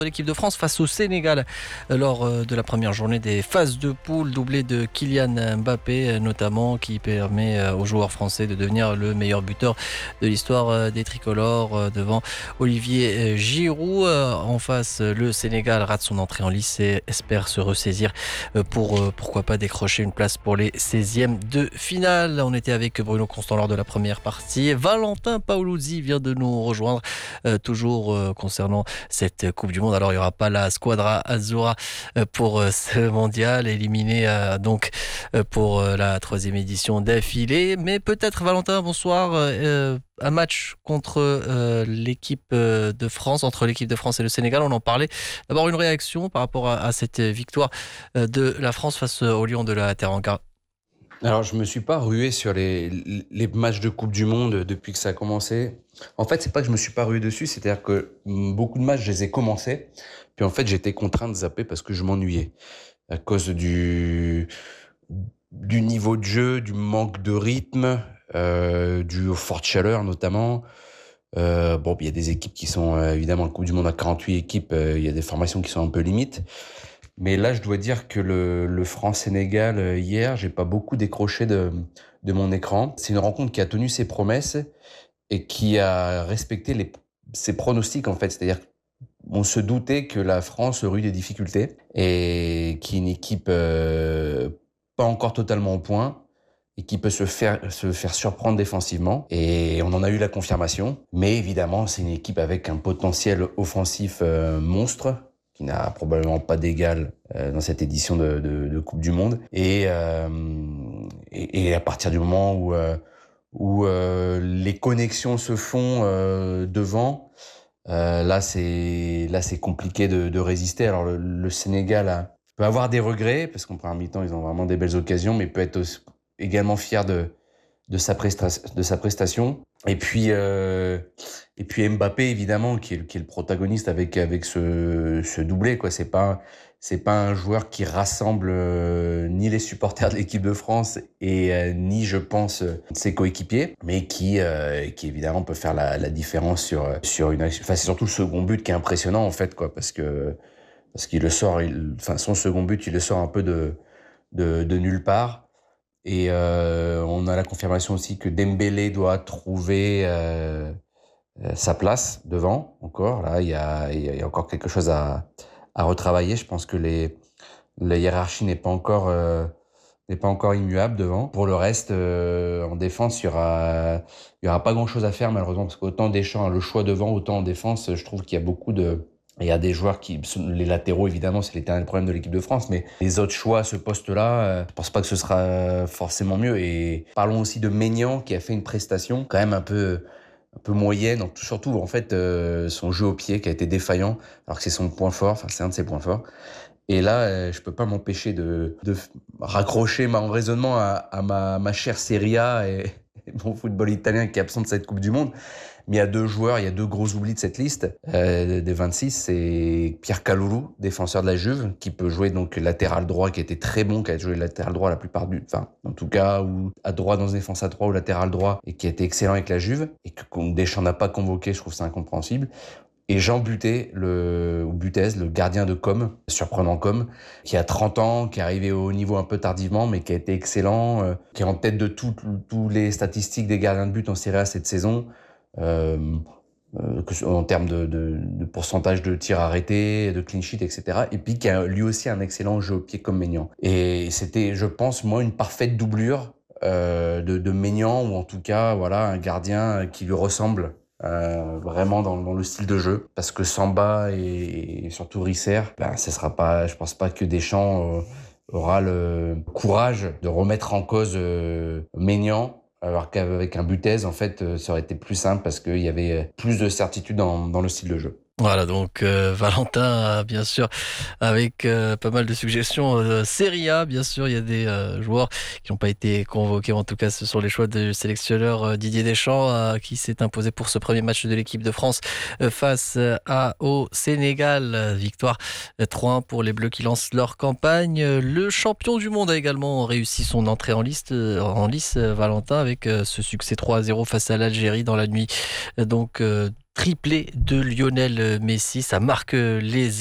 L'équipe de France face au Sénégal lors de la première journée des phases de poule, doublé de Kylian Mbappé notamment, qui permet aux joueurs français de devenir le meilleur buteur de l'histoire des tricolores devant Olivier Giroud. En face, le Sénégal rate son entrée en lice et espère se ressaisir pour pourquoi pas décrocher une place pour les 16e de finale. On était avec Bruno Constant lors de la première partie. Valentin Paoluzzi vient de nous rejoindre, toujours concernant cette Coupe du Monde. Alors il n'y aura pas la Squadra Azzurra pour ce mondial, éliminé donc pour la 3e édition d'affilée. Mais peut-être, Valentin, bonsoir, un match contre l'équipe de France, entre l'équipe de France et le Sénégal, on en parlait. D'abord une réaction par rapport à cette victoire de la France face aux Lions de la Teranga. Alors, je me suis pas rué sur les matchs de Coupe du Monde depuis que ça a commencé. En fait, c'est pas que je me suis pas rué dessus, c'est-à-dire que beaucoup de matchs, je les ai commencés. Puis en fait, j'étais contraint de zapper parce que je m'ennuyais. À cause du niveau de jeu, du manque de rythme, dû aux fortes chaleurs notamment. Bon, il y a des équipes qui sont, évidemment, la Coupe du Monde à 48 équipes, il y a des formations qui sont un peu limites. Mais là, je dois dire que le France-Sénégal, hier, j'ai pas beaucoup décroché de mon écran. C'est une rencontre qui a tenu ses promesses et qui a respecté ses pronostics, en fait. C'est-à-dire qu'on se doutait que la France aurait eu des difficultés et qui est une équipe pas encore totalement au point et qui peut se faire surprendre défensivement. Et on en a eu la confirmation. Mais évidemment, c'est une équipe avec un potentiel offensif monstre, qui n'a probablement pas d'égal dans cette édition de Coupe du Monde. Et à partir du moment où les connexions se font devant, là c'est compliqué de résister. Alors le Sénégal peut avoir des regrets, parce qu'en première mi-temps, ils ont vraiment des belles occasions, mais peut être également fier de sa prestation. Et puis Mbappé, évidemment, qui est le protagoniste avec ce doublé, quoi. C'est pas un joueur qui rassemble ni les supporters de l'équipe de France et ni, je pense, ses coéquipiers, mais qui évidemment peut faire la différence sur une action. Enfin, c'est surtout le second but qui est impressionnant, en fait, quoi, parce qu'il le sort, son second but, il le sort un peu de nulle part. Et on a la confirmation aussi que Dembélé doit trouver sa place devant encore. Là, il y a encore quelque chose à retravailler. Je pense que la hiérarchie n'est pas encore immuable devant. Pour le reste, en défense, il y aura pas grand-chose à faire, malheureusement, parce qu'autant Deschamps a le choix devant, autant en défense, je trouve qu'il y a il y a des joueurs les latéraux, évidemment, c'est l'éternel problème de l'équipe de France, mais les autres choix à ce poste-là, je pense pas que ce sera forcément mieux. Et parlons aussi de Maignan, qui a fait une prestation quand même un peu moyenne, donc surtout en fait son jeu au pied qui a été défaillant, alors que c'est son point fort, enfin c'est un de ses points forts. Et là, je peux pas m'empêcher de raccrocher mon raisonnement à ma chère Serie A et mon football italien qui est absent de cette Coupe du Monde. Mais il y a deux gros oublis de cette liste des 26. C'est Pierre Kalulu, défenseur de la Juve, qui peut jouer donc latéral droit, qui a été très bon, qui a joué latéral droit la plupart en tout cas, ou à droite dans une défense à 3 ou latéral droit, et qui a été excellent avec la Juve, et que Deschamps n'a pas convoqué, je trouve ça incompréhensible. Et Jean Butez, le gardien de surprenant qui a 30 ans, qui est arrivé au haut niveau un peu tardivement, mais qui a été excellent, qui est en tête de tous les statistiques des gardiens de but en Serie A cette saison, en termes de pourcentage de tirs arrêtés, de clean sheet, etc. Et puis qui a lui aussi un excellent jeu au pied comme Maignan. Et c'était, je pense, moi, une parfaite doublure de Maignan, ou en tout cas, voilà, un gardien qui lui ressemble vraiment dans le style de jeu, parce que Samba et surtout Risser, je pense pas que Deschamps aura le courage de remettre en cause Maignan, alors qu'avec un Butez, en fait, ça aurait été plus simple parce qu'il y avait plus de certitude dans le style de jeu. Voilà, donc Valentin, bien sûr, avec pas mal de suggestions. Serie A, bien sûr, il y a des joueurs qui n'ont pas été convoqués. En tout cas, ce sont les choix du sélectionneur Didier Deschamps qui s'est imposé pour ce premier match de l'équipe de France face au Sénégal. Victoire 3-1 pour les Bleus qui lancent leur campagne. Le champion du monde a également réussi son entrée en lice, Valentin, avec ce succès 3-0 face à l'Algérie dans la nuit. Donc triplé de Lionel Messi. Ça marque les